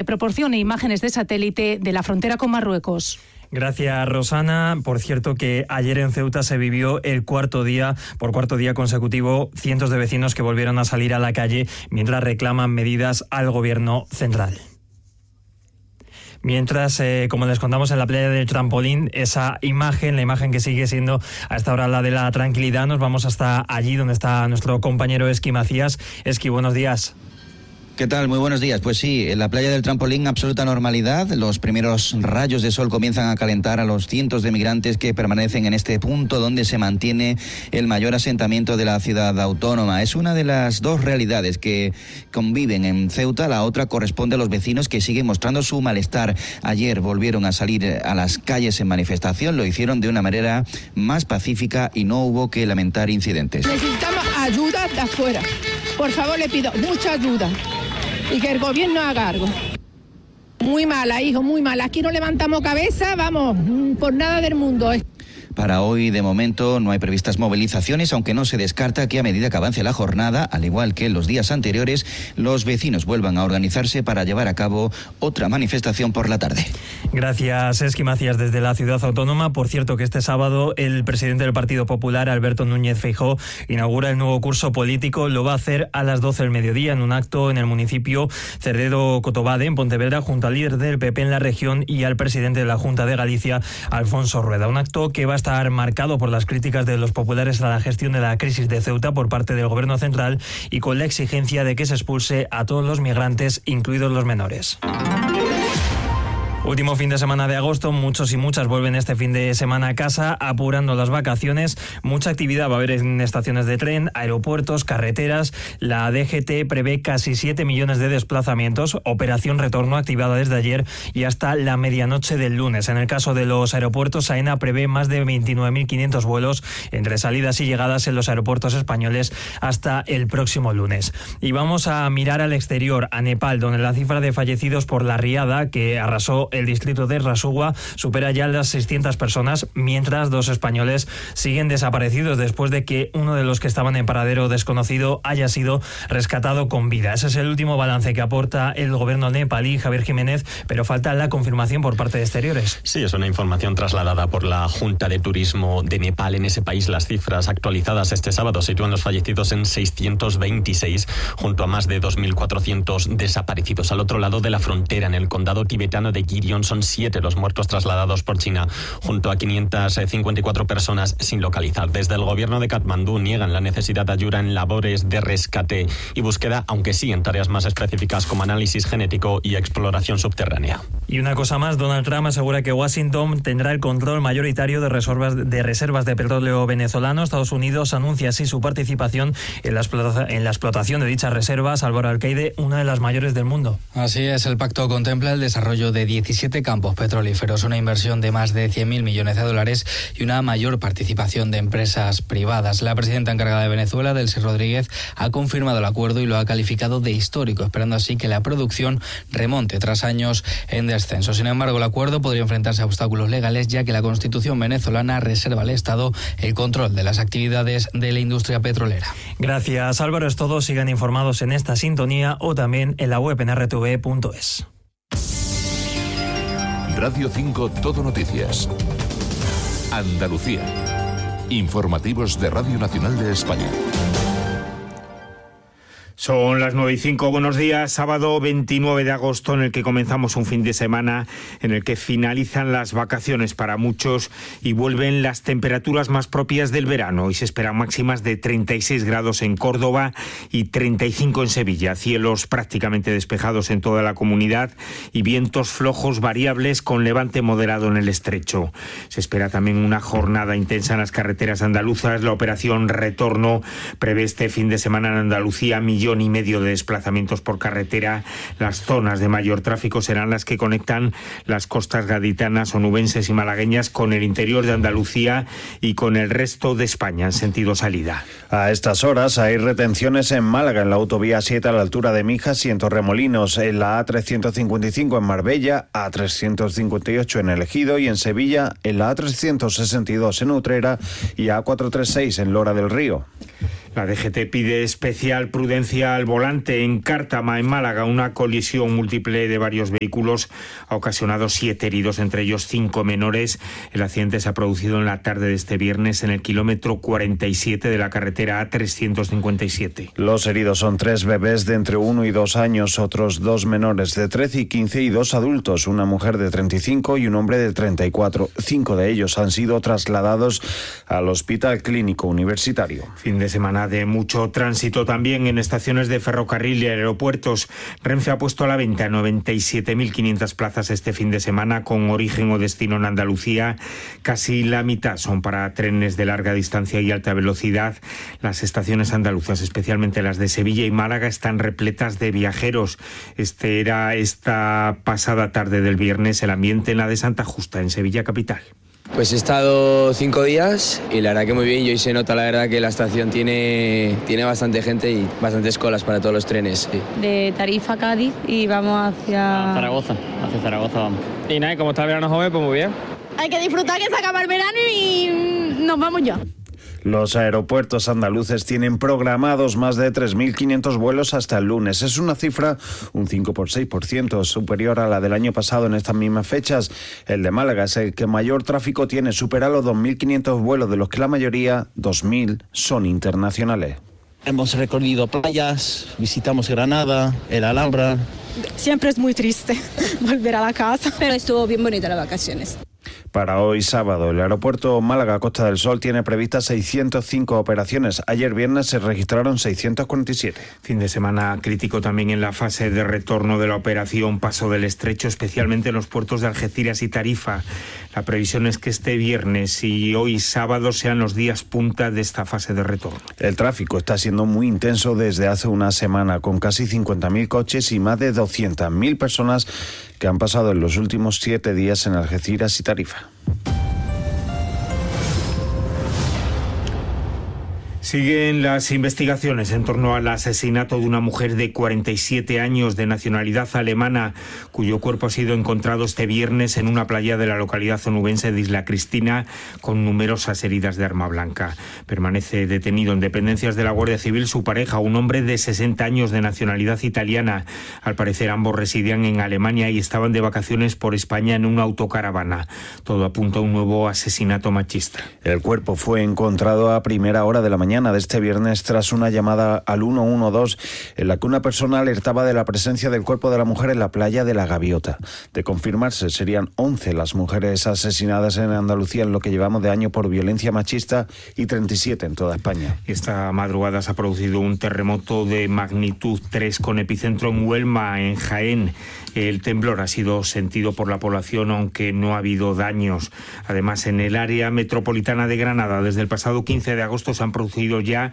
proporcione imágenes de satélite de la frontera con Marruecos. Gracias, Rosana. Por cierto, que ayer en Ceuta se vivió por cuarto día consecutivo, cientos de vecinos que volvieron a salir a la calle mientras reclaman medidas al gobierno central. Mientras, como les contamos en la playa del Trampolín, la imagen que sigue siendo a esta hora la de la tranquilidad, nos vamos hasta allí donde está nuestro compañero Esqui Macías. Esqui, buenos días. ¿Qué tal? Muy buenos días. Pues sí, en la playa del Trampolín, absoluta normalidad. Los primeros rayos de sol comienzan a calentar a los cientos de migrantes que permanecen en este punto donde se mantiene el mayor asentamiento de la ciudad autónoma. Es una de las dos realidades que conviven en Ceuta. La otra corresponde a los vecinos que siguen mostrando su malestar. Ayer volvieron a salir a las calles en manifestación. Lo hicieron de una manera más pacífica y no hubo que lamentar incidentes. Necesitamos ayuda de afuera. Por favor, le pido mucha ayuda. Y que el gobierno haga algo. Muy mala, hijo, muy mala. Aquí no levantamos cabeza, vamos, por nada del mundo. Para hoy, de momento, no hay previstas movilizaciones, aunque no se descarta que a medida que avance la jornada, al igual que en los días anteriores, los vecinos vuelvan a organizarse para llevar a cabo otra manifestación por la tarde. Gracias, Esqui Macías, desde la ciudad autónoma. Por cierto, que este sábado el presidente del Partido Popular, Alberto Núñez Feijóo, inaugura el nuevo curso político. Lo va a hacer a las 12 del mediodía en un acto en el municipio Cerredo-Cotobade, en Pontevedra, junto al líder del PP en la región y al presidente de la Junta de Galicia, Alfonso Rueda. Un acto que va a estar marcado por las críticas de los populares a la gestión de la crisis de Ceuta por parte del gobierno central y con la exigencia de que se expulse a todos los migrantes, incluidos los menores. Último fin de semana de agosto, muchos y muchas vuelven este fin de semana a casa, apurando las vacaciones. Mucha actividad va a haber en estaciones de tren, aeropuertos, carreteras. La DGT prevé casi 7 millones de desplazamientos, operación retorno activada desde ayer y hasta la medianoche del lunes. En el caso de los aeropuertos, AENA prevé más de 29.500 vuelos entre salidas y llegadas en los aeropuertos españoles hasta el próximo lunes. Y vamos a mirar al exterior, a Nepal, donde la cifra de fallecidos por la riada que arrasó el distrito de Rasugua supera ya las 600 personas, mientras 2 españoles siguen desaparecidos después de que uno de los que estaban en paradero desconocido haya sido rescatado con vida. Ese es el último balance que aporta el gobierno nepalí, Javier Jiménez, pero falta la confirmación por parte de Exteriores. Sí, es una información trasladada por la Junta de Turismo de Nepal. En ese país las cifras actualizadas este sábado sitúan los fallecidos en 626, junto a más de 2.400 desaparecidos. Al otro lado de la frontera, en el condado tibetano de Girion, son 7 los muertos trasladados por China, junto a 554 personas sin localizar. Desde el gobierno de Katmandú niegan la necesidad de ayuda en labores de rescate y búsqueda, aunque sí en tareas más específicas como análisis genético y exploración subterránea. Y una cosa más, Donald Trump asegura que Washington tendrá el control mayoritario de reservas de petróleo venezolano. Estados Unidos anuncia así su participación en la explotación de dichas reservas. Álvaro Alcaide, una de las mayores del mundo. Así es, el pacto contempla el desarrollo de 17 campos petrolíferos, una inversión de más de 100.000 millones de dólares y una mayor participación de empresas privadas. La presidenta encargada de Venezuela, Delcy Rodríguez, ha confirmado el acuerdo y lo ha calificado de histórico, esperando así que la producción remonte tras años en descenso. Sin embargo, el acuerdo podría enfrentarse a obstáculos legales, ya que la Constitución venezolana reserva al Estado el control de las actividades de la industria petrolera. Gracias, Álvaro. Es todo. Sigan informados en esta sintonía o también en la web en rtv.es. Radio 5 Todo Noticias. Andalucía. Informativos de Radio Nacional de España. Son las 9:05, buenos días, sábado 29 de agosto en el que comenzamos un fin de semana en el que finalizan las vacaciones para muchos y vuelven las temperaturas más propias del verano y se esperan máximas de 36 grados en Córdoba y 35 en Sevilla, cielos prácticamente despejados en toda la comunidad y vientos flojos variables con levante moderado en el estrecho. Se espera también una jornada intensa en las carreteras andaluzas. La operación Retorno prevé este fin de semana en Andalucía 1,5 millones de desplazamientos por carretera. Las zonas de mayor tráfico serán las que conectan las costas gaditanas, onubenses y malagueñas con el interior de Andalucía y con el resto de España en sentido salida. A estas horas hay retenciones en Málaga, en la autovía 7 a la altura de Mijas y en Torremolinos, en la A355 en Marbella, A358 en El Ejido y en Sevilla, en la A362 en Utrera y A436 en Lora del Río. La DGT pide especial prudencia al volante. En Cártama, en Málaga, una colisión múltiple de varios vehículos ha ocasionado 7 heridos, entre ellos 5 menores. El accidente se ha producido en la tarde de este viernes en el kilómetro 47 de la carretera A357. Los heridos son 3 bebés de entre 1 y 2 años, otros 2 menores de 13 y 15 y 2 adultos, una mujer de 35 y un hombre de 34. 5 de ellos han sido trasladados al Hospital Clínico Universitario. Fin de semana de mucho tránsito también en estaciones de ferrocarril y aeropuertos. Renfe ha puesto a la venta 97.500 plazas este fin de semana con origen o destino en Andalucía. Casi la mitad son para trenes de larga distancia y alta velocidad. Las estaciones andaluzas, especialmente las de Sevilla y Málaga, están repletas de viajeros. Este era esta pasada tarde del viernes el ambiente en la de Santa Justa, en Sevilla capital. Pues he estado 5 días y la verdad que muy bien, y hoy se nota la verdad que la estación tiene bastante gente y bastantes colas para todos los trenes. Sí. De Tarifa a Cádiz y vamos hacia Zaragoza vamos. Y nada, como está el verano joven, pues muy bien. Hay que disfrutar que se acaba el verano y nos vamos ya. Los aeropuertos andaluces tienen programados más de 3.500 vuelos hasta el lunes. Es una cifra un 5,6% superior a la del año pasado en estas mismas fechas. El de Málaga es el que mayor tráfico tiene, supera los 2.500 vuelos, de los que la mayoría, 2.000, son internacionales. Hemos recorrido playas, visitamos Granada, el Alhambra. Siempre es muy triste volver a la casa, pero estuvo bien bonita las vacaciones. Para hoy sábado, el aeropuerto Málaga-Costa del Sol tiene previstas 605 operaciones. Ayer viernes se registraron 647. Fin de semana crítico también en la fase de retorno de la operación Paso del Estrecho, especialmente en los puertos de Algeciras y Tarifa. La previsión es que este viernes y hoy sábado sean los días punta de esta fase de retorno. El tráfico está siendo muy intenso desde hace una semana, con casi 50.000 coches y más de 200.000 personas que han pasado en los últimos 7 días en Algeciras y Tarifa. Siguen las investigaciones en torno al asesinato de una mujer de 47 años de nacionalidad alemana, cuyo cuerpo ha sido encontrado este viernes en una playa de la localidad onubense de Isla Cristina con numerosas heridas de arma blanca. Permanece detenido en dependencias de la Guardia Civil su pareja, un hombre de 60 años de nacionalidad italiana. Al parecer ambos residían en Alemania y estaban de vacaciones por España en una autocaravana. Todo apunta a un nuevo asesinato machista. El cuerpo fue encontrado a primera hora de la mañana de este viernes tras una llamada al 112 en la que una persona alertaba de la presencia del cuerpo de la mujer en la playa de La Gaviota. De confirmarse, serían 11 las mujeres asesinadas en Andalucía en lo que llevamos de año por violencia machista y 37 en toda España. Esta madrugada se ha producido un terremoto de magnitud 3 con epicentro en Huelma, en Jaén. El temblor ha sido sentido por la población, aunque no ha habido daños. Además, en el área metropolitana de Granada, desde el pasado 15 de agosto se han producido ya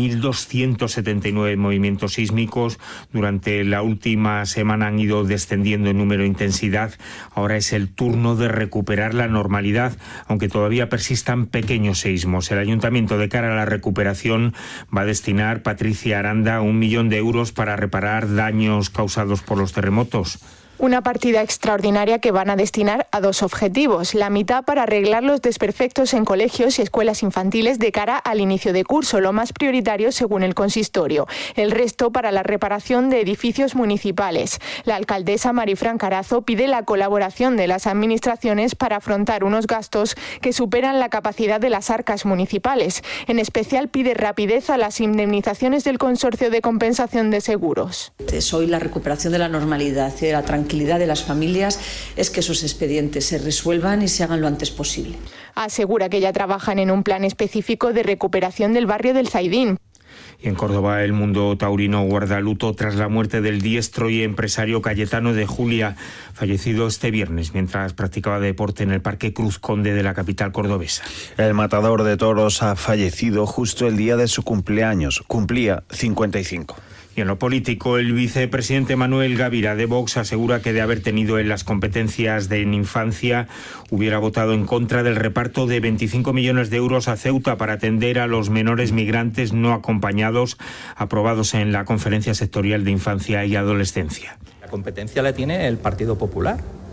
1.279 movimientos sísmicos. Durante la última semana han ido descendiendo en número e intensidad. Ahora es el turno de recuperar la normalidad, aunque todavía persistan pequeños seísmos. El Ayuntamiento, de cara a la recuperación, va a destinar, Patricia Aranda, 1 millón de euros para reparar daños causados por los terremotos. Una partida extraordinaria que van a destinar a 2 objetivos. La mitad para arreglar los desperfectos en colegios y escuelas infantiles de cara al inicio de curso, lo más prioritario según el consistorio. El resto para la reparación de edificios municipales. La alcaldesa Marifran Carazo pide la colaboración de las administraciones para afrontar unos gastos que superan la capacidad de las arcas municipales. En especial pide rapidez a las indemnizaciones del Consorcio de Compensación de Seguros. Hoy la recuperación de la normalidad y de la tranquilidad de las familias es que esos expedientes se resuelvan y se hagan lo antes posible. Asegura que ya trabajan en un plan específico de recuperación del barrio del Zaidín. Y en Córdoba el mundo taurino guarda luto tras la muerte del diestro y empresario Cayetano de Julia, fallecido este viernes mientras practicaba deporte en el Parque Cruz Conde de la capital cordobesa. El matador de toros ha fallecido justo el día de su cumpleaños. Cumplía 55. Y en lo político, el vicepresidente Manuel Gavira de Vox asegura que de haber tenido en las competencias de infancia hubiera votado en contra del reparto de 25 millones de euros a Ceuta para atender a los menores migrantes no acompañados aprobados en la Conferencia Sectorial de Infancia y Adolescencia. La competencia la tiene el Partido Popular.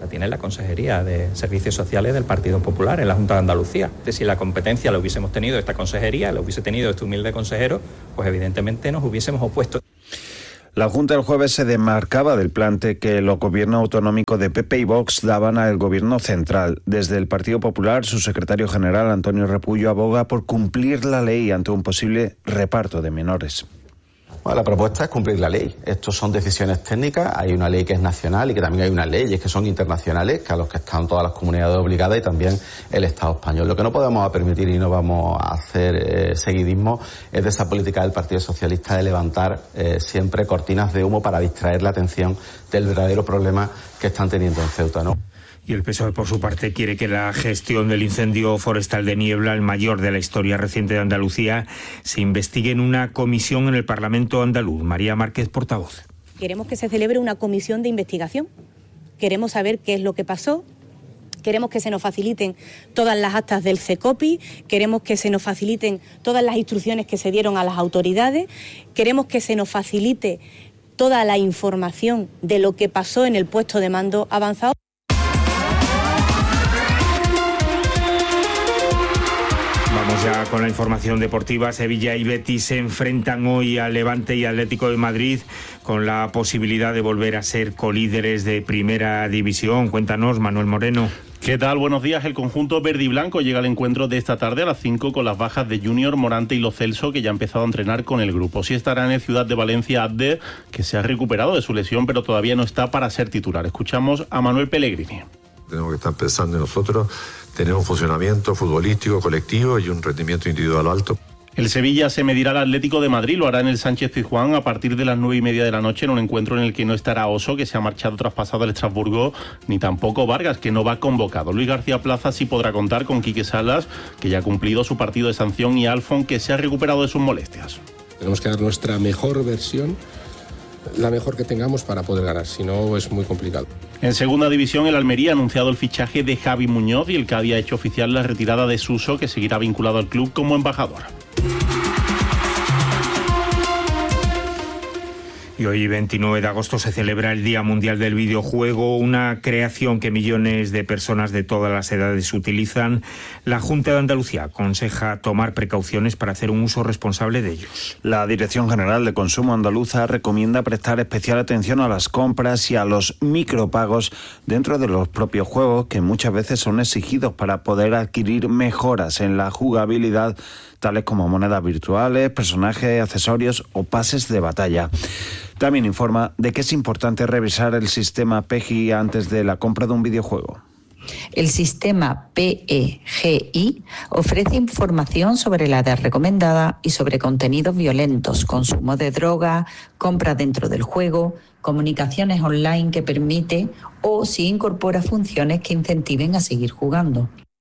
La tiene la Consejería de Servicios Sociales del Partido Popular en la Junta de Andalucía. Si la competencia la hubiésemos tenido esta consejería, la hubiese tenido este humilde consejero, pues evidentemente nos hubiésemos opuesto. La Junta el jueves se desmarcaba del plante que los gobiernos autonómicos de PP y Vox daban al gobierno central. Desde el Partido Popular, su secretario general, Antonio Repullo, aboga por cumplir la ley ante un posible reparto de menores. Bueno, la propuesta es cumplir la ley. Estos son decisiones técnicas. Hay una ley que es nacional y que también hay unas leyes que son internacionales, que a los que están todas las comunidades obligadas y también el Estado español. Lo que no podemos permitir y no vamos a hacer seguidismo es de esa política del Partido Socialista de levantar siempre cortinas de humo para distraer la atención del verdadero problema que están teniendo en Ceuta, ¿no? Y el PSOE, por su parte, quiere que la gestión del incendio forestal de Niebla, el mayor de la historia reciente de Andalucía, se investigue en una comisión en el Parlamento andaluz. María Márquez, portavoz. Queremos que se celebre una comisión de investigación. Queremos saber qué es lo que pasó. Queremos que se nos faciliten todas las actas del CECOPI, queremos que se nos faciliten todas las instrucciones que se dieron a las autoridades, queremos que se nos facilite toda la información de lo que pasó en el puesto de mando avanzado. Vamos ya con la información deportiva. Sevilla y Betis se enfrentan hoy al Levante y Atlético de Madrid con la posibilidad de volver a ser colíderes de primera división. Cuéntanos, Manuel Moreno. ¿Qué tal? Buenos días. El conjunto verde y blanco llega al encuentro de esta tarde a las 5 con las bajas de Junior, Morante y Lo Celso, que ya ha empezado a entrenar con el grupo. Sí estará en el Ciudad de Valencia Abde, que se ha recuperado de su lesión, pero todavía no está para ser titular. Escuchamos a Manuel Pellegrini. Tenemos que estar pensando en nosotros, tener un funcionamiento futbolístico, colectivo y un rendimiento individual alto. El Sevilla se medirá al Atlético de Madrid, lo hará en el Sánchez-Pizjuán a partir de las 9:30 de la noche en un encuentro en el que no estará Oso, que se ha marchado traspasado al Estrasburgo, ni tampoco Vargas, que no va convocado. Luis García Plaza sí podrá contar con Quique Salas, que ya ha cumplido su partido de sanción, y Alfon, que se ha recuperado de sus molestias. Tenemos que dar nuestra mejor versión, la mejor que tengamos para poder ganar, si no es muy complicado. En segunda división, el Almería ha anunciado el fichaje de Javi Muñoz y el Cádiz ha hecho oficial la retirada de Suso, que seguirá vinculado al club como embajador. Y hoy, 29 de agosto, se celebra el Día Mundial del Videojuego, una creación que millones de personas de todas las edades utilizan. La Junta de Andalucía aconseja tomar precauciones para hacer un uso responsable de ellos. La Dirección General de Consumo Andaluza recomienda prestar especial atención a las compras y a los micropagos dentro de los propios juegos, que muchas veces son exigidos para poder adquirir mejoras en la jugabilidad, tales como monedas virtuales, personajes, accesorios o pases de batalla. También informa de que es importante revisar el sistema PEGI antes de la compra de un videojuego. El sistema PEGI ofrece información sobre la edad recomendada y sobre contenidos violentos, consumo de droga, compra dentro del juego, comunicaciones online que permite o si incorpora funciones que incentiven a seguir jugando.